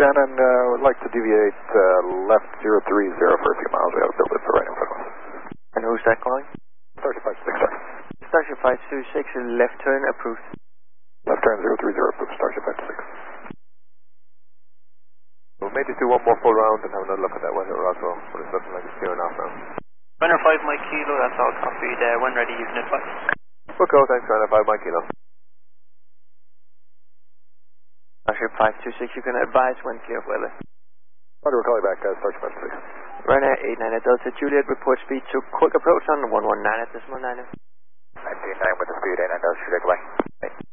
Shannon, would like to deviate left 030 for a few miles. We have a build it for right in front of us. And who's that calling? Starship 526, sir. Starship 526, left turn approved. Left turn 030 approved, Starship 526. We'll maybe do one more full round and have another look at that weather Roswell, but it's looking like it's clearing off now. Runner 5 Mike Kilo, that's all copied. When ready, Unit 5. We'll go, thanks, Runner 5 Mike Kilo. Starship 526, you can advise when clear of weather. Roger, we'll call you back, Starship 526. Runner 89 at Delta Juliet, report speed to quick approach on 119 at decimal 9. 19.9 with the speed, 89 Delta Juliet, goodbye.